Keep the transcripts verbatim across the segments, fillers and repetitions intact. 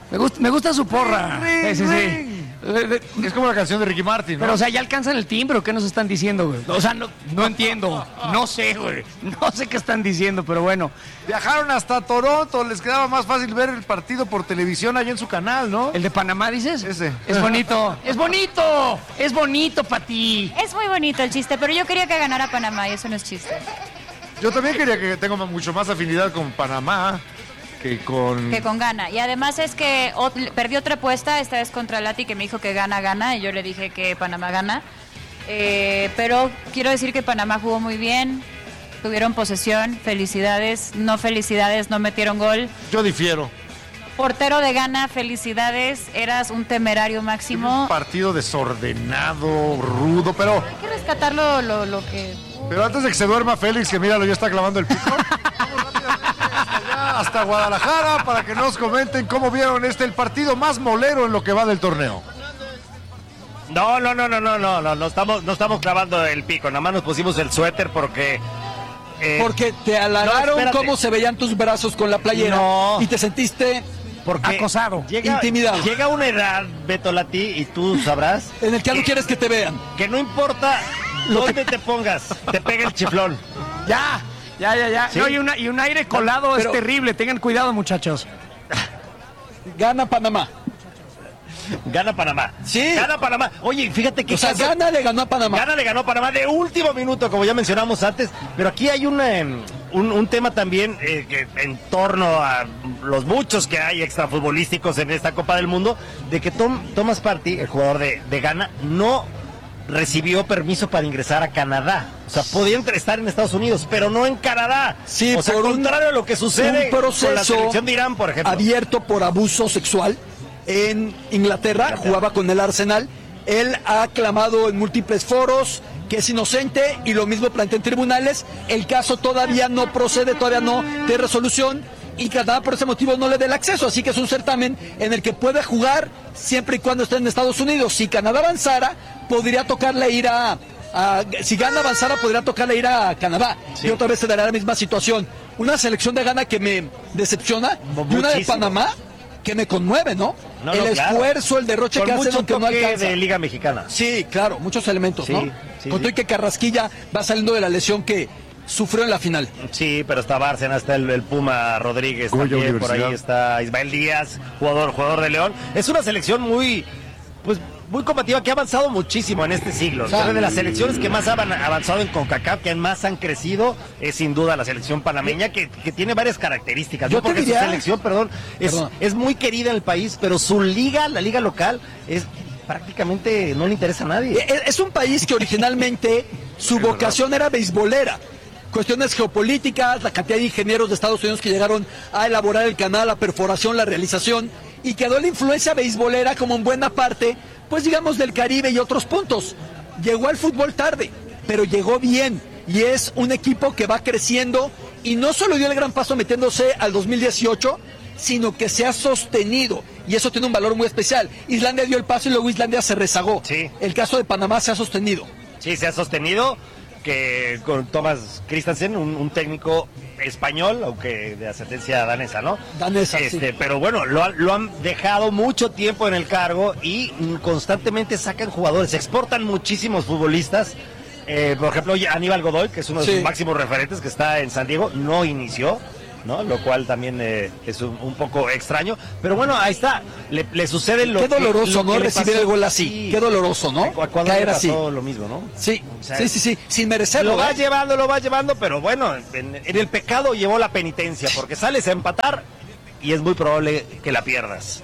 Me gusta, me gusta su porra. Ring, sí, sí, ring. sí. Es como la canción de Ricky Martin, ¿no? Pero, o sea, ¿ya alcanzan el timbre o qué nos están diciendo, güey? O sea, no, no entiendo. No sé, güey. No sé qué están diciendo, pero bueno. Viajaron hasta Toronto, les quedaba más fácil ver el partido por televisión allá en su canal, ¿no? ¿El de Panamá, dices? Ese. Es bonito. ¡Es bonito! ¡Es bonito para ti! Es muy bonito el chiste, pero yo quería que ganara Panamá y eso no es chiste. Yo también quería que tengo mucho más afinidad con Panamá que con... Que con gana. Y además es que ot- perdí otra apuesta, esta vez contra Lati, que me dijo que gana, gana, y yo le dije que Panamá gana. Eh, pero quiero decir que Panamá jugó muy bien, tuvieron posesión, felicidades, no felicidades, no metieron gol. Yo difiero. Portero de Ghana, felicidades, eras un temerario máximo. Un partido desordenado, rudo, pero... Hay que rescatar lo, lo, lo que... Pero antes de que se duerma Félix, que míralo, ya está clavando el pico. Vamos rápidamente hasta allá, hasta Guadalajara, para que nos comenten cómo vieron este, el partido más molero en lo que va del torneo. No, no, no, no, no, no, no, no estamos, no estamos clavando el pico, nada más nos pusimos el suéter porque... eh, Porque te halagaron no, espérate. cómo se veían tus brazos con la playera No. y te sentiste porque acosado, llega, intimidado. Llega una edad, Beto Lati, y tú sabrás... en el que ya no que- quieres que te vean. Que no importa dónde te pongas, te pega el chiflón. Ya, ya, ya, ya. ¿Sí? No, y, una, y un aire colado Pero- es terrible. Tengan cuidado, muchachos. Gana Panamá. Gana Panamá. Sí. Gana Panamá. Oye, fíjate que... O sea, caso- Gana le ganó a Panamá. Gana le ganó a Panamá de último minuto, como ya mencionamos antes. Pero aquí hay una, em, un, un tema también eh, que en torno a los muchos que hay extrafutbolísticos en esta Copa del Mundo, de que Tom, Thomas Partey, el jugador de, de Ghana, no recibió permiso para ingresar a Canadá. O sea, podía entre- estar en Estados Unidos, pero no en Canadá. Sí, o sea, por un- contrario a lo que sucede un con la proceso selección de Irán, por ejemplo. abierto por abuso sexual en Inglaterra, Inglaterra. jugaba con el Arsenal. Él ha aclamado en múltiples foros que es inocente y lo mismo plantea en tribunales. El caso todavía no procede, todavía no tiene resolución y Canadá por ese motivo no le da el acceso. Así que es un certamen en el que puede jugar siempre y cuando esté en Estados Unidos. Si Canadá avanzara, podría tocarle ir a... a- si Ghana avanzara, podría tocarle ir a Canadá. Sí. Y otra vez se dará la misma situación. Una selección de Ghana que me decepciona y una de Muchísimo. Panamá que me conmueve, ¿no? No, el no, claro. esfuerzo, el derroche Con que hacen mucho aunque no toque alcanza. de Liga Mexicana. Sí, claro, muchos elementos, Sí, ¿no? sí, Con todo sí. y que Carrasquilla va saliendo de la lesión que sufrió en la final. Sí, pero está Bárcena, está el, el Puma Rodríguez, Goya también, por ahí Universidad. está Ismael Díaz, jugador, jugador de León. Es una selección muy, pues, muy combativa, que ha avanzado muchísimo en este siglo. sea, Una de las selecciones que más han avanzado en CONCACAF, que más han crecido, es sin duda la selección panameña, que, que tiene varias características. Yo ¿no? te Porque diría- su selección, perdón, es, Perdón. es muy querida en el país, pero su liga, la liga local, es prácticamente no le interesa a nadie. Es, es un país que originalmente su vocación era beisbolera. Cuestiones geopolíticas, la cantidad de ingenieros de Estados Unidos que llegaron a elaborar el canal, la perforación, la realización, y quedó la influencia beisbolera como en buena parte, pues digamos, del Caribe y otros puntos. Llegó al fútbol tarde, pero llegó bien, y es un equipo que va creciendo, y no solo dio el gran paso metiéndose al dos mil dieciocho, sino que se ha sostenido, y eso tiene un valor muy especial. Islandia dio el paso y luego Islandia se rezagó. Sí. El caso de Panamá se ha sostenido. Sí, se ha sostenido, que con Thomas Christensen, un, un técnico español, aunque de ascendencia danesa, ¿no? Danesa, este, sí. Pero bueno, lo, han- lo han dejado mucho tiempo en el cargo y mm, constantemente sacan jugadores, exportan muchísimos futbolistas. Eh, por ejemplo, Aníbal Godoy, que es uno de Sí. sus máximos referentes, que está en San Diego, no inició, ¿no? Lo cual también eh, es un, un poco extraño. Pero bueno, ahí está, le, le sucede lo Qué que... doloroso, lo ¿no? que le Recibir pasó. el gol así. Sí. Qué doloroso, ¿no? A Ecuador le Caer así. pasó lo mismo, ¿no? Sí, O sea, sí, sí, sí, sin merecerlo. Lo va ¿eh? llevando, lo va llevando, pero bueno, en, en el pecado llevó la penitencia, porque sales a empatar y es muy probable que la pierdas.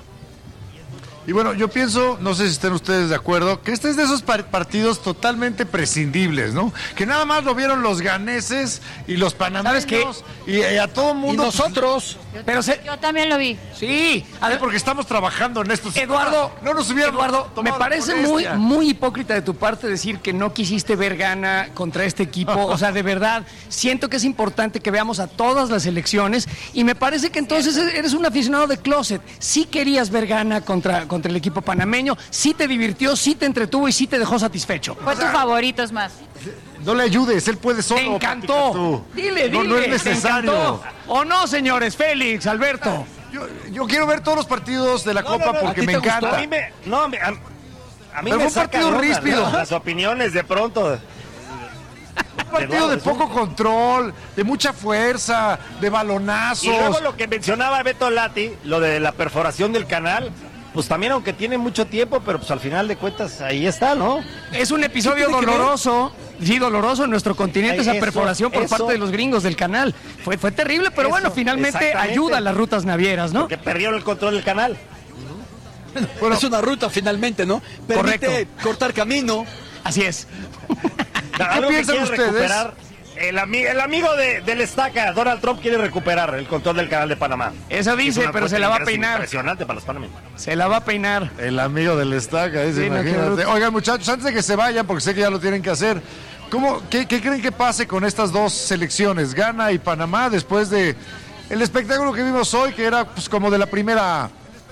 Y bueno, yo pienso, no sé si estén ustedes de acuerdo, que este es de esos par- partidos totalmente prescindibles, ¿no? Que nada más lo vieron los ganeses y los panameños. ¿Sabes qué? Y, y a todo Y mundo. nosotros, Pero se... Yo también lo vi. Sí, A ver, porque estamos trabajando en estos. Eduardo, no nos hubiéramos Eduardo, me tomado la parece muy, molestia. muy hipócrita de tu parte decir que no quisiste ver Ghana contra este equipo. O sea, de verdad, siento que es importante que veamos a todas las elecciones y me parece que entonces eres un aficionado de closet. Sí querías ver Ghana contra, contra el equipo panameño, sí te divirtió, sí te entretuvo y sí te dejó satisfecho. Fue tu favorito, es más. No le ayudes, él puede solo. Te encantó. Dile, no, dile. no es necesario. ¿Te encantó? ¿O no, señores? Félix, Alberto. Yo, yo quiero ver todos los partidos de la No, Copa no, no, porque ¿a ti me te gustó? encanta. A mí me, no, me- a, a mí Pero me fue un saca partido de onda, ríspido. ¿no? Las opiniones de pronto. Un partido de poco control, de mucha fuerza, de balonazos. Y luego lo que mencionaba Beto Lati, lo de la perforación del canal, pues también aunque tiene mucho tiempo, pero pues al final de cuentas ahí está, ¿no? Es un episodio tiene que ver? doloroso, sí, doloroso en nuestro continente, Ay, esa eso, perforación por eso. parte de los gringos del canal. Fue, fue terrible, pero Eso, bueno, finalmente exactamente. ayuda a las rutas navieras, ¿no? Porque perdieron el control del canal. Bueno, es una ruta finalmente, ¿no? Permite Correcto. cortar camino. Así es. Algo que piensan quiere ustedes? recuperar, el, ami- el amigo de, del estaca, Donald Trump, quiere recuperar el control del canal de Panamá. Eso Es dice, una pero fuente se la va a de ingreso peinar. Impresionante para los panameños. Se la va a peinar. El amigo del estaca, ese, Sí, no, qué imagínate. bruto. Oigan, muchachos, antes de que se vayan, porque sé que ya lo tienen que hacer, ¿cómo, qué, qué creen que pase con estas dos selecciones, Ghana y Panamá, después de el espectáculo que vimos hoy, que era pues como de la primera A?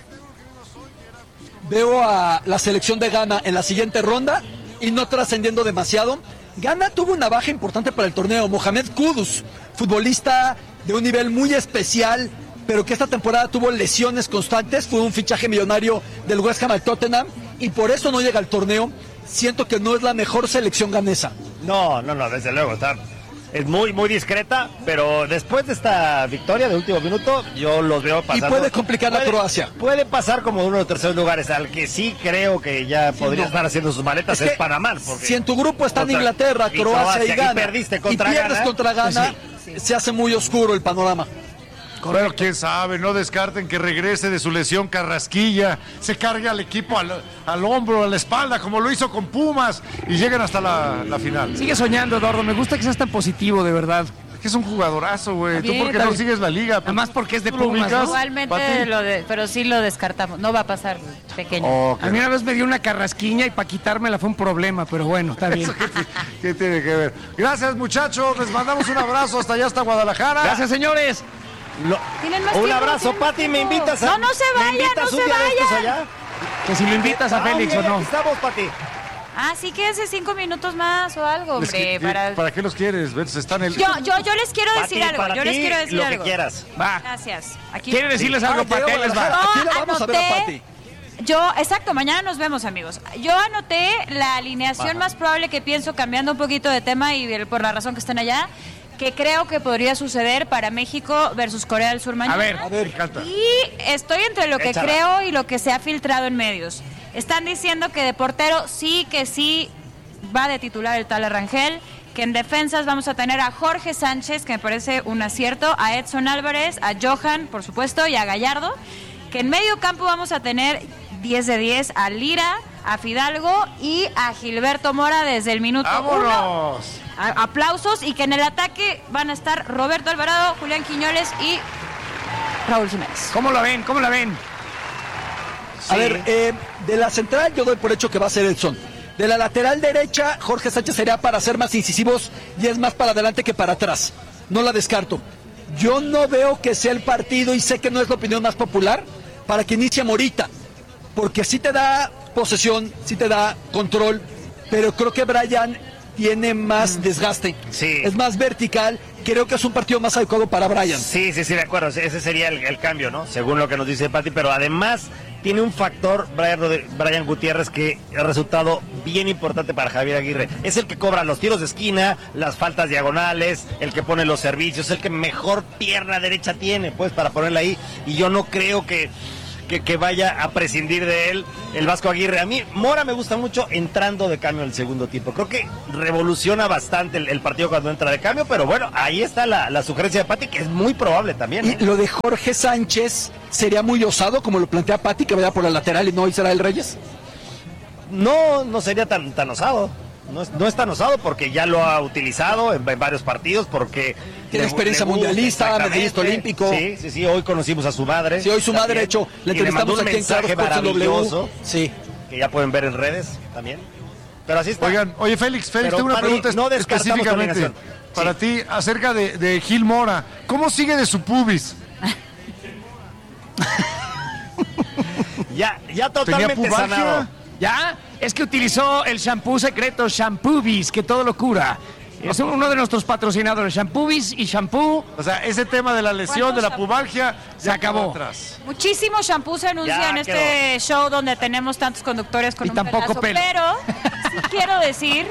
Veo a la selección de Ghana en la siguiente ronda y no trascendiendo demasiado. Ghana tuvo una baja importante para el torneo. Mohamed Kudus, futbolista de un nivel muy especial, pero que esta temporada tuvo lesiones constantes. Fue un fichaje millonario del West Ham al Tottenham y por eso no llega al torneo. Siento que no es la mejor selección ganesa. No, no, no, desde luego, está, es muy, muy discreta, pero después de esta victoria de último minuto, yo los veo pasando. puede complicar a Croacia. Puede pasar como uno de los terceros lugares, al que sí creo que ya podría no. estar haciendo sus maletas es, que Panamá. Porque si en tu grupo están contra- Inglaterra, y Croacia y Ghana, y perdiste contra y pierdes Ghana, contra Ghana, se hace muy oscuro el panorama. Pero quién sabe, no descarten que regrese de su lesión Carrasquilla, se cargue al equipo al, al hombro, a la espalda, como lo hizo con Pumas, y lleguen hasta la, la final. Sigue soñando, Eduardo. Me gusta que seas tan positivo, de verdad. Es que es un jugadorazo, güey. Está ¿Tú bien, por qué está no bien. sigues la liga? Además porque es de ¿Tú lo Pumas, ubicas? ¿no? Igualmente, Pati. lo de, pero sí lo descartamos. No va a pasar, pequeño. Oh, A mí una vez me dio una carrasquiña y para quitármela fue un problema, pero bueno, está bien. ¿Eso qué, ti- qué tiene que ver? Gracias, muchachos. Les mandamos un abrazo hasta allá, hasta Guadalajara. Gracias, señores. Lo- Tienen más un tiempo, abrazo, tienen más Pati, me tiempo. invitas a. No, no se ¿me vayan, invitas no un se día de estos vayan. allá? Que si lo invitas a Ah, Félix mira, o no. aquí estamos, Pati. Ah, sí, quédense cinco minutos más o algo, Les- hombre. ¿qué- Para... ¿Para qué los quieres? Ver, se están el... Yo, yo, yo les quiero Pati, decir algo. para Yo les ti, quiero decir lo algo. que quieras. Va. Gracias. Aquí. ¿Quiere decirles algo, Ah, para llegó qué les va? Guadalajara. Aquí la vamos a ver a anoté- Pati. Yo, exacto, mañana nos vemos, amigos. Yo anoté la alineación más probable que pienso, cambiando un poquito de tema y el- por la razón que estén allá, que creo que podría suceder para México versus Corea del Sur mañana. A ver, A ver, me encanta. Y estoy entre lo que Échala. creo y lo que se ha filtrado en medios. Están diciendo que de portero sí, que sí va de titular el tal Rangel, que en defensas vamos a tener a Jorge Sánchez, que me parece un acierto, a Edson Álvarez, a Johan, por supuesto, y a Gallardo, que en medio campo vamos a tener diez de diez a Lira, a Fidalgo y a Gilberto Mora desde el minuto uno. ¡Vámonos! A- Aplausos, y que en el ataque van a estar Roberto Alvarado, Julián Quiñones y Raúl Jiménez. ¿Cómo la ven? ¿Cómo la ven? A ver, eh, de la central yo doy por hecho que va a ser Edson. De la lateral derecha, Jorge Sánchez sería para ser más incisivos y es más para adelante que para atrás. No la descarto. Yo no veo que sea el partido, y sé que no es la opinión más popular, para que inicie Morita. Porque sí te da posesión, sí te da control, pero creo que Brian tiene más desgaste. Sí. Es más vertical. Creo que es un partido más adecuado para Brian. Sí, sí, sí, de acuerdo. Ese sería el, el cambio, ¿no? Según lo que nos dice Pati, pero además tiene un factor, Brian, Rodri- Brian Gutiérrez, que ha resultado bien importante para Javier Aguirre. Es el que cobra los tiros de esquina, las faltas diagonales, el que pone los servicios, el que mejor pierna derecha tiene, pues, para ponerla ahí. Y yo no creo que, que, que vaya a prescindir de él el Vasco Aguirre. A mí, Mora me gusta mucho entrando de cambio en el segundo tiempo. Creo que revoluciona bastante el, el partido cuando entra de cambio, pero bueno, ahí está la, la sugerencia de Pati, que es muy probable también, ¿eh? Y lo de Jorge Sánchez sería muy osado, como lo plantea Pati, que vaya por la lateral y no Israel Reyes. No, no sería tan, tan osado. No es, no es tan osado porque ya lo ha utilizado en, en varios partidos, porque... Tiene le- experiencia le gusta, mundialista, exactamente. medallista olímpico. Sí, sí, sí, hoy conocimos a su madre. Sí, hoy su madre, también, de hecho, la y le mandó entrevistamos un aquí en Claro mensaje Sports en W. maravilloso, Sí. que ya pueden ver en redes también. Pero así está. Oigan, oye Félix, Félix, Pero, tengo una Pati, pregunta no descartamos tu específicamente alineación. para Sí. ti acerca de, de Gil Mora. ¿Cómo sigue de su pubis? Ya, ya ¿Tenía totalmente pubalgia? sanado. ¿Ya? Es que utilizó el shampoo secreto Shampoobis, que todo lo cura. Es uno de nuestros patrocinadores, Shampoobis y Shampoo. O sea, ese tema de la lesión, de la pubalgia, se acabó. Atrás. Muchísimos shampoos se anuncian Ya en este show donde tenemos tantos conductores con Y un tampoco pelazo, pelo. pero sí quiero decir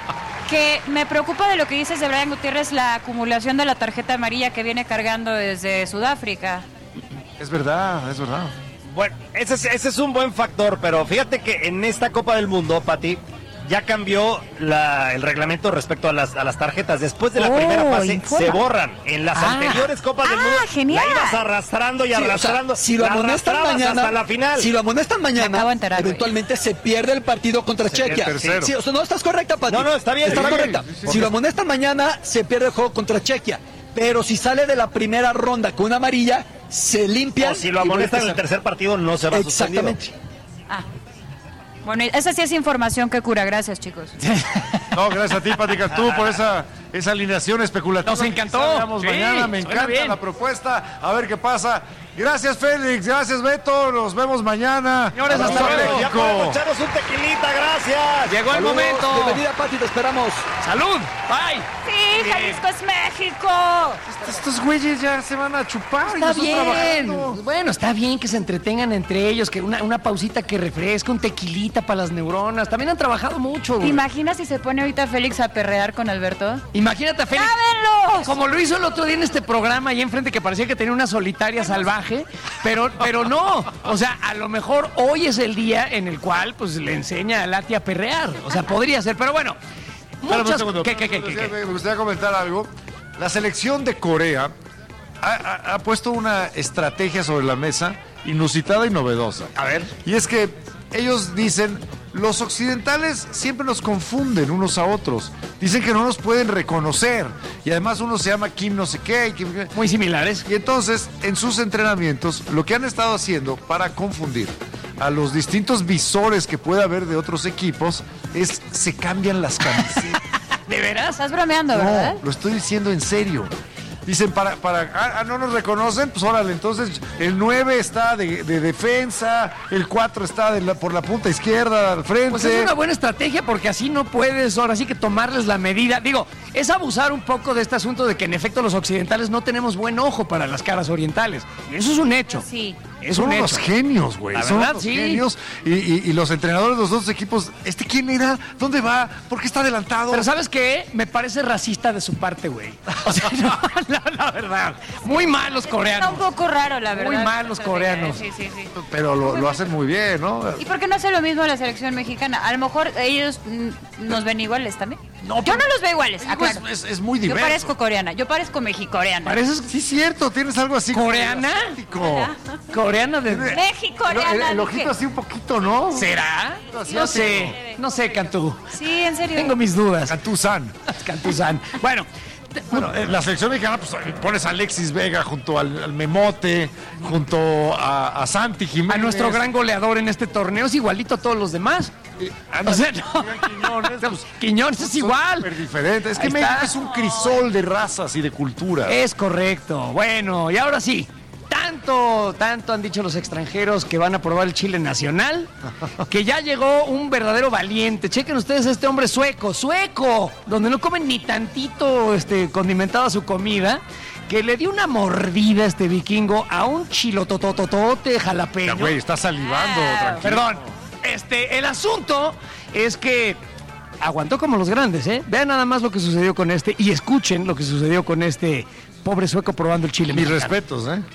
que me preocupa de lo que dices de Brian Gutiérrez, la acumulación de la tarjeta amarilla que viene cargando desde Sudáfrica. Es verdad, es verdad. Bueno, ese es, ese es un buen factor, pero fíjate que en esta Copa del Mundo, Pati, ya cambió la- el reglamento respecto a las, a las tarjetas. Después de la Oh, primera fase informa. se borran. En las Ah. anteriores Copas del Ah, Mundo genial. la ibas arrastrando y Sí, o sea, arrastrando. si lo la amonestan arrastrabas mañana, hasta la final. si lo amonestan Me acabo de mañana, enterar, güey. eventualmente se pierde el partido contra Sería el Chequia. tercero. Sí, o sea, no estás correcta, Pati. No, no, está bien, Estás está bien. correcta. Sí, sí, si lo amonestan mañana, se pierde el juego contra Chequia. Pero si sale de la primera ronda con una amarilla, se limpia. O si lo amonestan en el tercer partido, no se va suspendido. Exactamente. Ah. Bueno, esa sí es información que cura. Gracias, chicos. No, gracias a ti, Pati Cantú, por esa, esa alineación especulativa. Nos encantó. Quizá veamos Sí, mañana, me suena encanta bien. la propuesta. A ver qué pasa. Gracias, Félix. Gracias, Beto. Nos vemos mañana. Señores, hasta Abrazo, luego. Ya México. podemos echarnos un tequilita, gracias. Llegó el Saludos, momento. Bienvenida, Pati, te esperamos. Salud. Bye. Sí, Jalisco es México. Estos güeyes ya se van a chupar. Está ellos están bien. trabajando. Bueno, está bien que se entretengan entre ellos, que una, una pausita que refresca, un tequilita para las neuronas. También han trabajado mucho. ¿Te güey. imaginas si se pone ahorita Félix a perrear con Alberto? Imagínate a Félix. ¡Lávenlos! Como lo hizo el otro día en este programa, ahí enfrente, que parecía que tenía una solitaria salvaje, pero, pero no. O sea, a lo mejor hoy es el día en el cual pues le enseña a Lati a perrear. O sea, podría ser, pero bueno. Espérame un Muchas... segundo. ¿Qué, qué, qué, Me qué, gustaría- qué? Me gustaría comentar algo. La selección de Corea ha, ha- ha puesto una estrategia sobre la mesa inusitada y novedosa. A ver. Y es que ellos dicen, los occidentales siempre nos confunden unos a otros. Dicen que no nos pueden reconocer. Y además uno se llama Kim no sé qué. Y, Kim- Muy similares. y entonces, en sus entrenamientos, lo que han estado haciendo para confundir a los distintos visores que puede haber de otros equipos es se cambian las camisetas. ¿De veras? Estás bromeando, ¿verdad? No, lo estoy diciendo en serio. Dicen, para, para, ah, ah, no nos reconocen, pues órale, entonces el nueve está de, de defensa, el cuatro está de la- por la punta izquierda al frente. Pues es una buena estrategia porque así no puedes ahora sí que tomarles la medida. Digo, es abusar un poco de este asunto de que en efecto los occidentales no tenemos buen ojo para las caras orientales. Eso es un hecho. Sí. Es Son un unos hecho. genios, güey. La Son verdad, unos sí. genios. Y, y- y los entrenadores de los dos equipos, ¿este quién era? ¿Dónde va? ¿Por qué está adelantado? Pero ¿sabes qué? Me parece racista de su parte, güey. O sea, no, la, la verdad. Muy mal los Está coreanos. un poco raro, la verdad. Muy mal los coreanos. Sí, sí, sí. Pero lo, lo hacen muy bien, ¿no? ¿Y por qué no hace lo mismo la selección mexicana? A lo mejor ellos mm, nos ven iguales también. No, Yo pero- no los veo iguales, Digo, aclaro. es, es- es muy Yo diverso. parezco coreana, yo parezco mexicoreana. Pareces Sí, cierto, tienes algo así. coreana. asiático. Coreana de... Mexicoreana. El, el dije. ojito así un poquito, ¿no? ¿Será? Así No así, sé. No sé, Cantú. Sí, en serio. Tengo mis dudas. Cantuzán. Cantuzán. Bueno, te- Bueno, eh, la selección mexicana, pues pones a Alexis Vega junto al, al Memote, junto a, a Santi Jiménez. a nuestro gran goleador en este torneo es igualito a todos los demás. Anda, O sea, no. Quiñones, pues, Quiñones es son igual. súper diferente. Es que Ahí México está. es un crisol de razas y de cultura. Es correcto. Bueno, y ahora sí. Tanto, tanto han dicho los extranjeros que van a probar el chile nacional, que ya llegó un verdadero valiente. Chequen ustedes a este hombre sueco, sueco, donde no comen ni tantito este, condimentada su comida, que le dio una mordida a este vikingo a un chilototototote Ya, jalapeño. güey, está salivando. Ah, tranquilo. Perdón. Este, el asunto es que aguantó como los grandes, ¿eh? Vean nada más lo que sucedió con este y escuchen lo que sucedió con este pobre sueco probando el chile. Mis mexicano. respetos, ¿eh?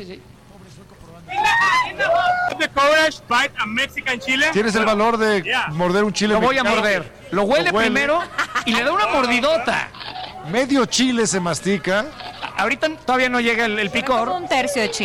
The courage bite a Mexican chile. ¿Tienes el valor de Yeah. morder un chile Lo voy a mexicano? morder. Lo huele, Lo huele. primero y le da una mordidota. Medio chile se mastica. Ahorita todavía no llega el, el picor. Un tercio de chile.